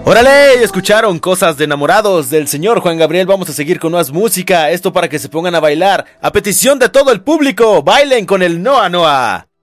Órale, escucharon Cosas de Enamorados del señor Juan Gabriel. Vamos a seguir con más música, esto para que se pongan a bailar. A petición de todo el público, bailen con el Noa Noa.